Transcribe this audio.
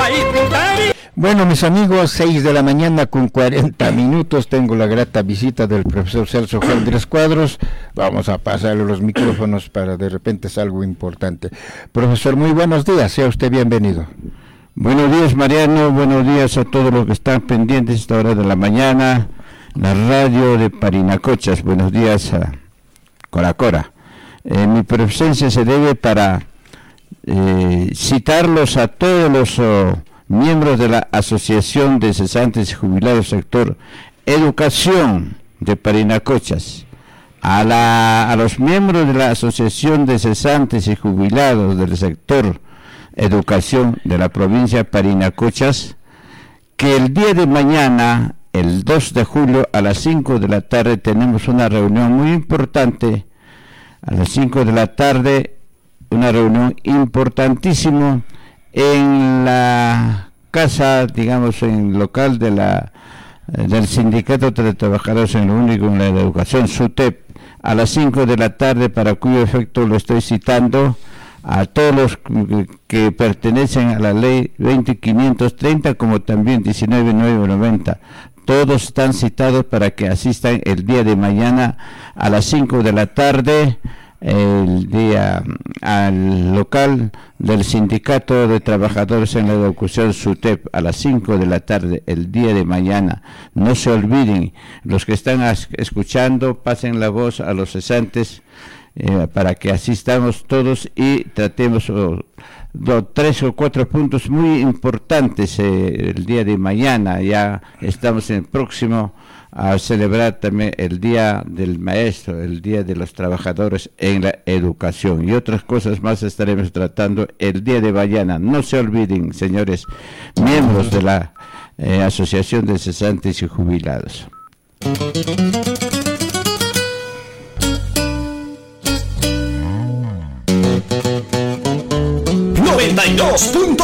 Bueno, mis amigos, 6 de la mañana con 40 minutos, tengo la grata visita del profesor Celso Juan de los Cuadros. Vamos a pasarle los micrófonos para de repente es algo importante. Profesor, muy buenos días, sea usted bienvenido. Buenos días, Mariano, buenos días a todos los que están pendientes a esta hora de la mañana, la radio de Parinacochas. Buenos días a Coracora. Mi presencia se debe para citarlos a todos los miembros de la Asociación de Cesantes y Jubilados Sector Educación de Parinacochas, a los miembros de la Asociación de Cesantes y Jubilados del Sector Educación de la provincia de Parinacochas, que el día de mañana, el 2 de julio, a las 5 de la tarde, tenemos una reunión muy importante. A las 5 de la tarde, una reunión importantísima en la casa, digamos, en el local del Sindicato de Trabajadores en lo Único en la Educación, SUTEP, a las 5 de la tarde, para cuyo efecto lo estoy citando a todos los que pertenecen a la ley 20.530 como también 19.990. Todos están citados para que asistan el día de mañana a las 5 de la tarde el día al local del Sindicato de Trabajadores en la Educación SUTEP a las 5 de la tarde el día de mañana. No se olviden, los que están escuchando, pasen la voz a los cesantes para que asistamos todos y tratemos 3 o 4 puntos muy importantes el día de mañana. Ya estamos en próximo a celebrar también el Día del Maestro, el Día de los Trabajadores en la Educación, y otras cosas más estaremos tratando el día de mañana. No se olviden, señores miembros de la Asociación de Cesantes y Jubilados. 92.